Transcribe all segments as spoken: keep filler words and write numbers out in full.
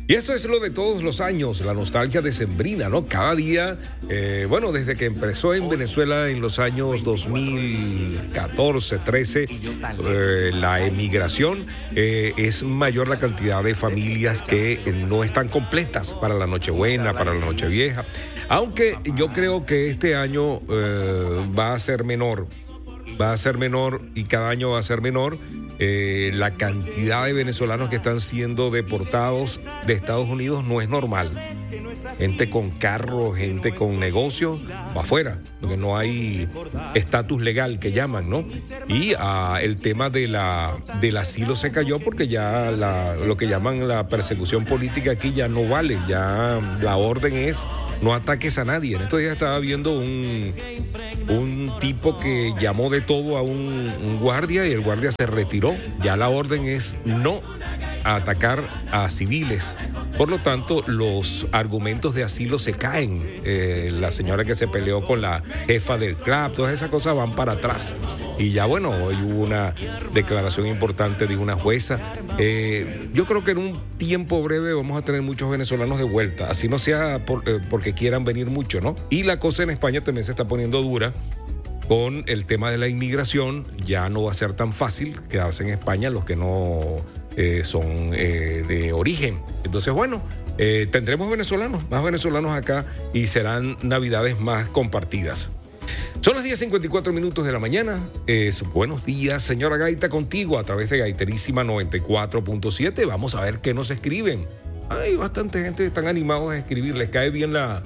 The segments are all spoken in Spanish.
Y esto es lo de todos los años, la nostalgia decembrina, ¿no? Cada día, eh, bueno, desde que empezó en Venezuela en los años dos mil catorce, trece, eh, la emigración, eh, es mayor la cantidad de familias que no están completas para la Nochebuena, para la Nochevieja. Aunque yo creo que este año eh, va a ser menor, va a ser menor y cada año va a ser menor. Eh, la cantidad de venezolanos que están siendo deportados de Estados Unidos no es normal. Gente con carro, gente con negocios, va afuera, porque no hay estatus legal que llaman, ¿no? Y uh, el tema de la, del asilo se cayó porque ya la, lo que llaman la persecución política aquí ya no vale, ya la orden es no ataques a nadie. En estos días estaba viendo un, un tipo que llamó de todo a un, un guardia y el guardia se retiró. Ya la orden es no atacar a civiles. Por lo tanto, los argumentos de asilo se caen. Eh, la señora que se peleó con la jefa del club, todas esas cosas van para atrás. Y ya, bueno, hoy hubo una declaración importante de una jueza. Eh, yo creo que en un tiempo breve vamos a tener muchos venezolanos de vuelta. Así no sea por, eh, porque quieran venir mucho, ¿no? Y la cosa en España también se está poniendo dura con el tema de la inmigración. Ya no va a ser tan fácil quedarse en España los que no eh, son eh, de origen. Entonces, bueno, eh, tendremos venezolanos, más venezolanos acá y serán navidades más compartidas. Son las diez cincuenta y cuatro minutos de la mañana. Es buenos días, señora Gaita, contigo a través de Gaiterísima noventa y cuatro punto siete. Vamos a ver qué nos escriben. Hay bastante gente que están animados a escribir. Les cae bien la,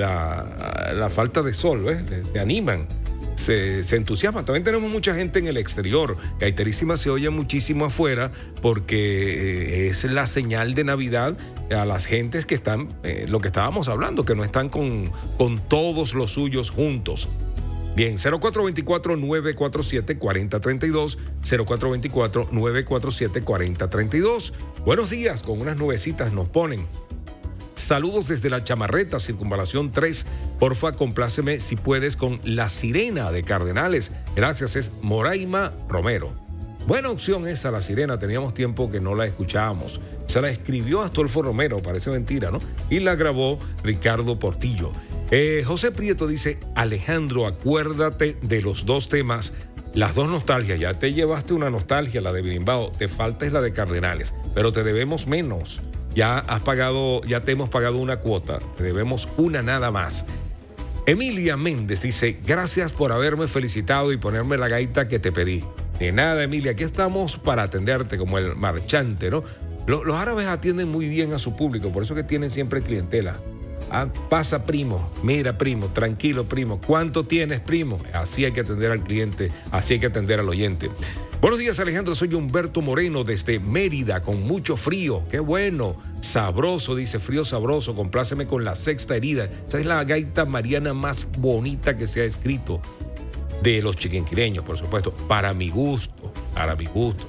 la, la falta de sol, ¿ves? Se animan. Se, se entusiasman. También tenemos mucha gente en el exterior. Gaiterísima se oye muchísimo afuera porque eh, es la señal de Navidad a las gentes que están, eh, lo que estábamos hablando, que no están con, con todos los suyos juntos. Bien, cero cuatro dos cuatro, nueve cuatro siete, cuatro cero tres dos, cero cuatro dos cuatro, nueve cuatro siete, cuatro cero tres dos. Buenos días, con unas nubecitas nos ponen. Saludos desde La Chamarreta, Circunvalación tres. Porfa, compláceme si puedes con La Sirena de Cardenales. Gracias, es Moraima Romero. Buena opción esa, La Sirena. Teníamos tiempo que no la escuchábamos. Se la escribió Astolfo Romero, parece mentira, ¿no? Y la grabó Ricardo Portillo. Eh, José Prieto dice, Alejandro, acuérdate de los dos temas, las dos nostalgias. Ya te llevaste una nostalgia, la de Birimbao, te falta es la de Cardenales, pero te debemos menos. Ya has pagado, ya te hemos pagado una cuota, te debemos una nada más. Emilia Méndez dice, gracias por haberme felicitado y ponerme la gaita que te pedí. De nada, Emilia, aquí estamos para atenderte como el marchante, ¿no? Los, los árabes atienden muy bien a su público, por eso que tienen siempre clientela. Ah, pasa, primo, mira, primo, tranquilo, primo, ¿cuánto tienes, primo? Así hay que atender al cliente, así hay que atender al oyente. Buenos días, Alejandro, soy Humberto Moreno desde Mérida, con mucho frío. Qué bueno, sabroso, dice, frío sabroso, compláceme con La Sexta Herida. Esa es la gaita mariana más bonita que se ha escrito, de los chiquinquireños, por supuesto, para mi gusto, para mi gusto.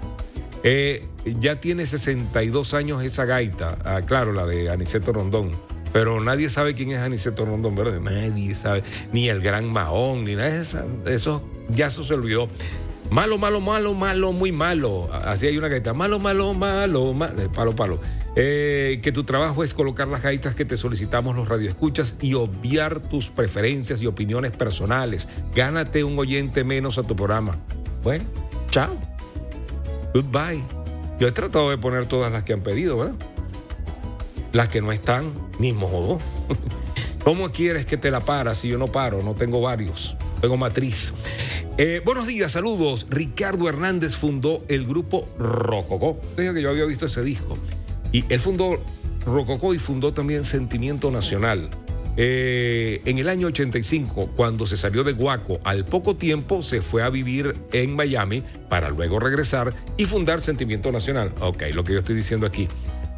Eh, ya tiene sesenta y dos años esa gaita, ah, claro, la de Aniceto Rondón, pero nadie sabe quién es Aniceto Rondón, ¿verdad? Nadie sabe, ni el Gran Mahón, ni nada de eso, eso ya eso se olvidó. Malo, malo, malo, malo, muy malo. Así hay una gaita. Malo, malo, malo, malo. Palo, palo. Eh, que tu trabajo es colocar las gaitas que te solicitamos los radioescuchas y obviar tus preferencias y opiniones personales. Gánate un oyente menos a tu programa. Bueno, chao. Goodbye. Yo he tratado de poner todas las que han pedido, ¿verdad? Las que no están, ni modo. ¿Cómo quieres que te la paras si yo no paro? No tengo varios. Tengo matriz. Eh, buenos días, saludos. Ricardo Hernández fundó el grupo Rococó. Dije que yo había visto ese disco. Y él fundó Rococó y fundó también Sentimiento Nacional. Eh, en el año ochenta y cinco, cuando se salió de Guaco, al poco tiempo se fue a vivir en Miami para luego regresar y fundar Sentimiento Nacional. Ok, lo que yo estoy diciendo aquí.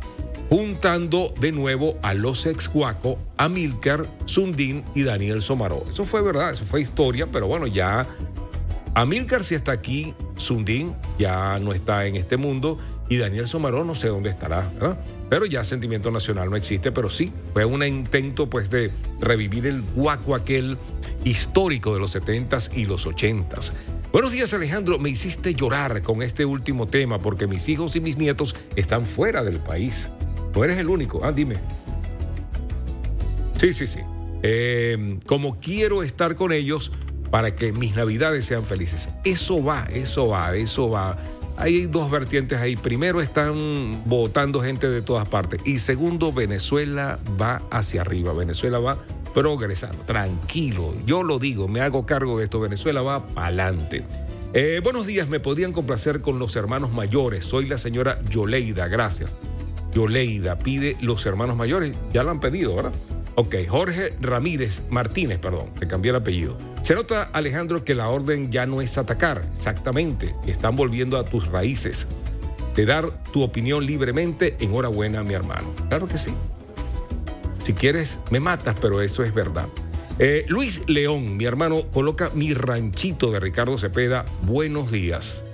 Juntando de nuevo a los ex Guaco, Amílcar, Sundín y Daniel Somaró. Eso fue verdad, eso fue historia, pero bueno, ya Amílcar sí está aquí, Sundín ya no está en este mundo y Daniel Somaró no sé dónde estará, ¿verdad? Pero ya Sentimiento Nacional no existe, pero sí, fue un intento pues de revivir el Guaco aquel histórico de los setentas y los ochentas. Buenos días, Alejandro, me hiciste llorar con este último tema porque mis hijos y mis nietos están fuera del país. No eres el único. Ah, dime. Sí, sí, sí. Eh, como quiero estar con ellos para que mis navidades sean felices. Eso va, eso va, eso va. Hay dos vertientes ahí. Primero, están votando gente de todas partes. Y segundo, Venezuela va hacia arriba. Venezuela va progresando. Tranquilo, yo lo digo, me hago cargo de esto. Venezuela va para adelante. Eh, buenos días, me podrían complacer con los hermanos mayores. Soy la señora Yoleida, gracias. Yoleida pide los hermanos mayores. Ya lo han pedido, ¿verdad? Ok, Jorge Ramírez, Martínez, perdón, me cambié el apellido. Se nota, Alejandro, que la orden ya no es atacar, exactamente, están volviendo a tus raíces. De dar tu opinión libremente, enhorabuena, mi hermano. Claro que sí. Si quieres, me matas, pero eso es verdad. Eh, Luis León, mi hermano, coloca Mi Ranchito de Ricardo Cepeda. Buenos días.